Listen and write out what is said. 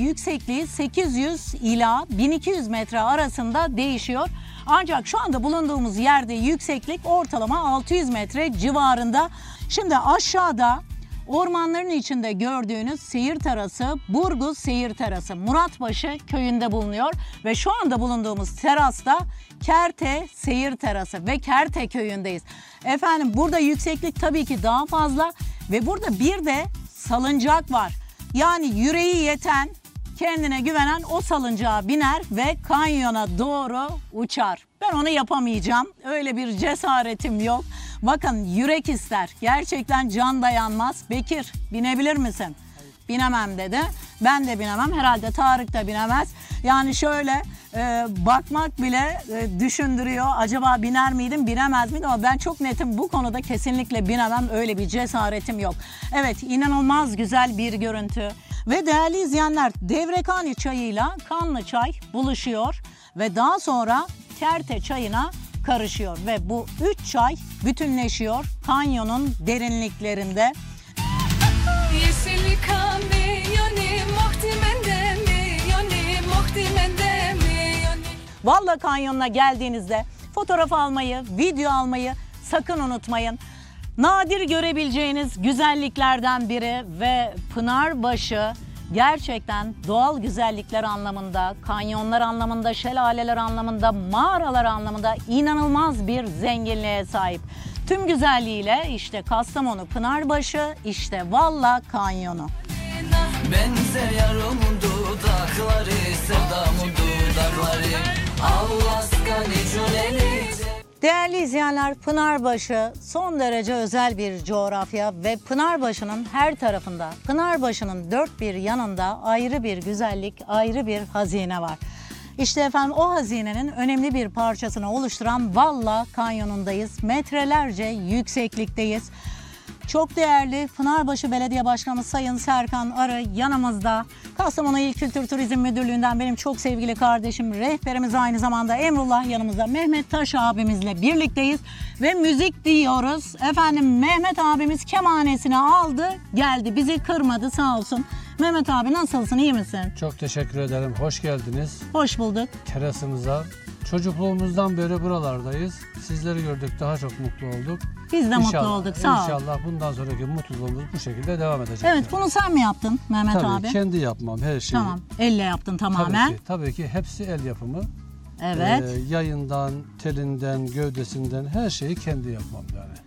yüksekliği 800 ila 1200 metre arasında değişiyor. Ancak şu anda bulunduğumuz yerde yükseklik ortalama 600 metre civarında. Şimdi aşağıda ormanların içinde gördüğünüz seyir terası Burguz Seyir Terası Muratbaşı köyünde bulunuyor ve şu anda bulunduğumuz terasta Kerte Seyir Terası ve Kerte köyündeyiz. Efendim burada yükseklik tabii ki daha fazla ve burada bir de salıncak var. Yani yüreği yeten, kendine güvenen o salıncağa biner ve kanyona doğru uçar. Ben onu yapamayacağım. Öyle bir cesaretim yok. Bakın yürek ister. Gerçekten can dayanmaz. Bekir, binebilir misin? Binemem dedi. Ben de binemem. Herhalde Tarık da binemez. Yani şöyle bakmak bile düşündürüyor. Acaba biner miydim, binemez miydim? Ama ben çok netim bu konuda, kesinlikle binemem. Öyle bir cesaretim yok. Evet, inanılmaz güzel bir görüntü. Ve değerli izleyenler, Devrekani çayıyla Kanlı çay buluşuyor ve daha sonra Kerte çayına karışıyor ve bu 3 çay bütünleşiyor kanyonun derinliklerinde. Valla kanyonuna geldiğinizde fotoğraf almayı, video almayı sakın unutmayın. Nadir görebileceğiniz güzelliklerden biri ve Pınarbaşı gerçekten doğal güzellikler anlamında, kanyonlar anlamında, şelaleler anlamında, mağaralar anlamında inanılmaz bir zenginliğe sahip. Tüm güzelliğiyle işte Kastamonu Pınarbaşı, işte Valla Kanyonu. Benzer yarımın dudakları, sevdamın dudakları, Alaska Nicuneli. Değerli izleyenler, Pınarbaşı son derece özel bir coğrafya ve Pınarbaşı'nın her tarafında, Pınarbaşı'nın dört bir yanında ayrı bir güzellik, ayrı bir hazine var. İşte efendim o hazinenin önemli bir parçasını oluşturan Valla Kanyonu'ndayız. Metrelerce yükseklikteyiz. Çok değerli Pınarbaşı Belediye Başkanımız Sayın Serkan Arı yanımızda. Kastamonu İl Kültür Turizm Müdürlüğü'nden benim çok sevgili kardeşim, rehberimiz aynı zamanda Emrullah yanımızda. Mehmet Taş abimizle birlikteyiz ve müzik diyoruz. Efendim Mehmet abimiz kemanesini aldı, geldi, bizi kırmadı sağ olsun. Mehmet abi nasılsın, iyi misin? Çok teşekkür ederim. Hoş geldiniz. Hoş bulduk. Terasımıza. Çocukluğumuzdan beri buralardayız. Sizleri gördük, daha çok mutlu olduk. Biz de mutlu olduk, sağ ol. İnşallah bundan sonraki mutluluğumuz bu şekilde devam edecek. Evet, bunu sen mi yaptın Mehmet tabii, abi? Tabii kendi yapmam her şeyi. Tamam, elle yaptın tamamen. Tabii ki hepsi el yapımı. Evet. Yayından, telinden, gövdesinden her şeyi kendi yapmam yani.